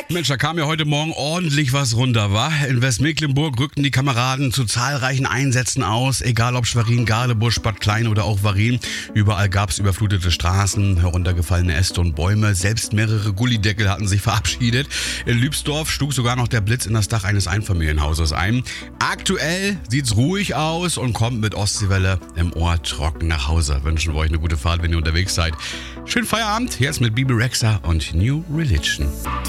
Mensch, da kam ja heute Morgen ordentlich was runter, wa? In Westmecklenburg rückten die Kameraden zu zahlreichen Einsätzen aus, egal ob Schwerin, Gardebusch, Bad Klein oder auch Warin. Überall gab's überflutete Straßen, heruntergefallene Äste und Bäume. Selbst mehrere Gullideckel hatten sich verabschiedet. In Lübsdorf schlug sogar noch der Blitz in das Dach eines Einfamilienhauses ein. Aktuell sieht's ruhig aus und kommt mit Ostseewelle im Ohr trocken nach Hause. Wünschen wir euch eine gute Fahrt, wenn ihr unterwegs seid. Schönen Feierabend, jetzt mit Bebe Rexha und New Religion.